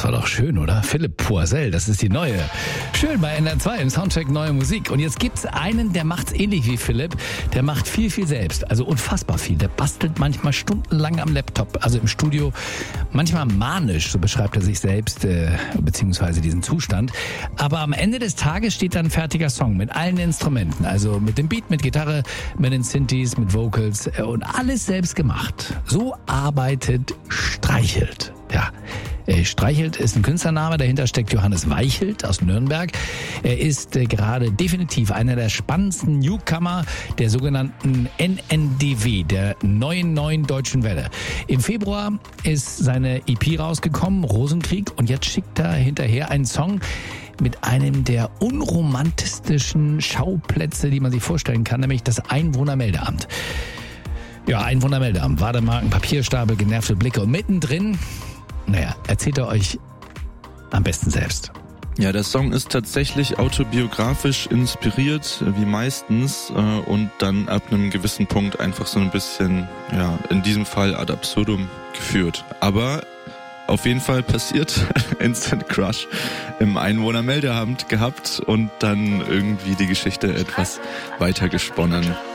war doch schön, oder? Philipp Poisel, das ist die neue. Schön bei NDR2 im Soundcheck neue Musik. Und jetzt gibt's einen, der macht's ähnlich wie Philipp. Der macht viel, viel selbst. Also unfassbar viel. Der bastelt manchmal stundenlang am Laptop, also im Studio. Manchmal manisch, so beschreibt er sich selbst, beziehungsweise diesen Zustand. Aber am Ende des Tages steht dann ein fertiger Song mit allen Instrumenten. Also mit dem Beat, mit Gitarre, mit den Synthes, mit Vocals und alles selbst gemacht. So arbeitet Streichelt. Ja. Streichelt ist ein Künstlername, dahinter steckt Johannes Weichelt aus Nürnberg. Er ist gerade definitiv einer der spannendsten Newcomer der sogenannten NNDW, der neuen Deutschen Welle. Im Februar ist seine EP rausgekommen, Rosenkrieg, und jetzt schickt er hinterher einen Song mit einem der unromantischsten Schauplätze, die man sich vorstellen kann, nämlich das Einwohnermeldeamt. Ja, Einwohnermeldeamt, Wademarken, Papierstapel, genervte Blicke und mittendrin, erzählt er euch am besten selbst. Ja, der Song ist tatsächlich autobiografisch inspiriert, wie meistens, und dann ab einem gewissen Punkt einfach so ein bisschen, in diesem Fall ad absurdum geführt. Aber auf jeden Fall passiert, Instant Crush im Einwohnermeldeamt gehabt und dann irgendwie die Geschichte etwas weiter gesponnen.